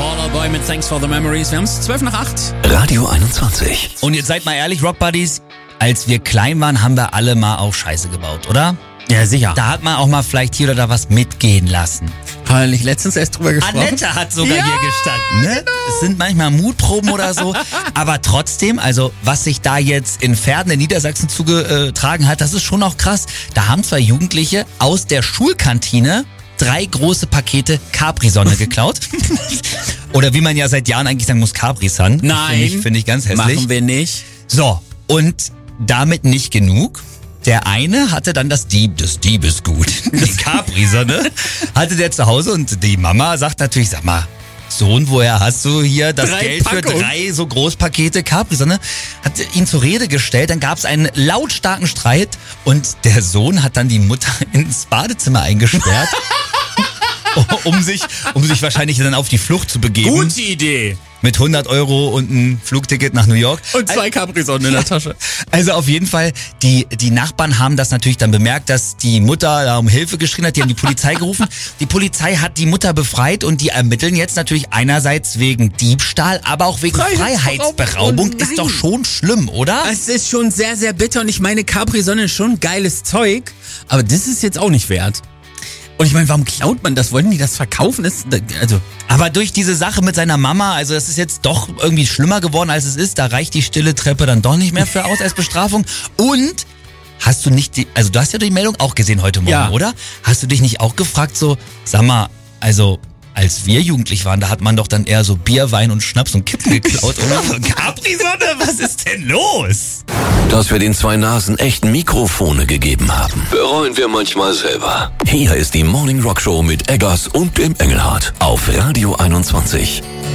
Fall Out Boy mit Thanks for the Memories. Wir haben es 8:12. Radio 21. Und jetzt seid mal ehrlich, Rock Buddies, als wir klein waren, haben wir alle mal auch Scheiße gebaut, oder? Ja, sicher. Da hat man auch mal vielleicht hier oder da was mitgehen lassen. Habe ich letztens erst drüber gesprochen. Annette hat sogar Ja, hier gestanden, ne? genau. Es sind manchmal Mutproben oder so. Aber trotzdem, also was sich da jetzt in Verden in Niedersachsen zugetragen hat, das ist schon auch krass. Da haben 2 Jugendliche aus der Schulkantine 3 große Pakete Capri-Sonne geklaut. Oder wie man ja seit Jahren eigentlich sagen muss, Capri-Sun. Nein. Finde ich ganz hässlich. Machen wir nicht. So, und damit nicht genug. Der eine hatte dann das Diebesgut, die Capri-Sonne, hatte der zu Hause und die Mama sagt natürlich, sag mal, Sohn, woher hast du hier das 3 Geld für Packungen? 3 so Großpakete Capri-Sonne? Hat ihn zur Rede gestellt, dann gab es einen lautstarken Streit und der Sohn hat dann die Mutter ins Badezimmer eingesperrt, um sich wahrscheinlich dann auf die Flucht zu begeben. Gute Idee. Mit 100 € und ein Flugticket nach New York. Und 2 Capri-Sonnen in der Tasche. Also auf jeden Fall, die Nachbarn haben das natürlich dann bemerkt, dass die Mutter da um Hilfe geschrien hat. Die haben die Polizei gerufen. Die Polizei hat die Mutter befreit und die ermitteln jetzt natürlich einerseits wegen Diebstahl, aber auch wegen Freiheitsberaubung. Oh nein. Ist doch schon schlimm, oder? Es ist schon sehr, sehr bitter und ich meine, Capri-Sonne ist schon geiles Zeug, aber das ist jetzt auch nicht wert. Und ich meine, warum klaut man das? Wollten die das verkaufen? Aber durch diese Sache mit seiner Mama, also das ist jetzt doch irgendwie schlimmer geworden, als es ist. Da reicht die stille Treppe dann doch nicht mehr für aus als Bestrafung. Und hast du nicht du hast ja die Meldung auch gesehen heute Morgen, Ja. oder? Hast du dich nicht auch gefragt so, sag mal, also als wir jugendlich waren, da hat man doch dann eher so Bier, Wein und Schnaps und Kippen geklaut, oder? Capri-Sonne, was ist denn los? Dass wir den 2 Nasen echt Mikrofone gegeben haben, bereuen wir manchmal selber. Hier ist die Morning Rock Show mit Eggers und dem Engelhardt auf Radio 21.